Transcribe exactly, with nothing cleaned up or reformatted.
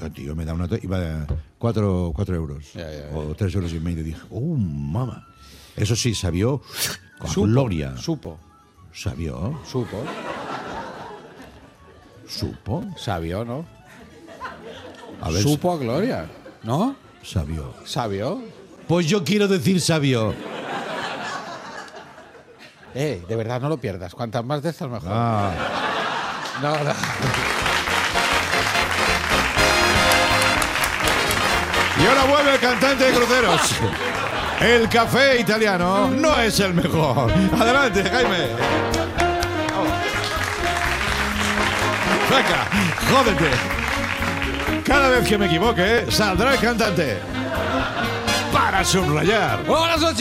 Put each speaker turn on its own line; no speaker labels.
el tío me da una... Iba a cuatro, cuatro euros.
Ya, ya, ya.
O tres euros y medio. Dije, oh, mamá. Eso sí, sabió con
Supo,
gloria.
Supo.
Sabió.
Supo.
Supo.
Sabió, ¿no?
A ver,
Supo a gloria, ¿no?
sabió.
Sabió.
Pues yo quiero decir sabió.
Eh, de verdad, no lo pierdas. Cuantas más de estas, mejor.
Ah.
No, no.
Y ahora vuelve el cantante de cruceros. El café italiano no es el mejor. Adelante, Jaime. Venga, jódete. Cada vez que me equivoque, saldrá el cantante. Para subrayar.
¡Buenas noches!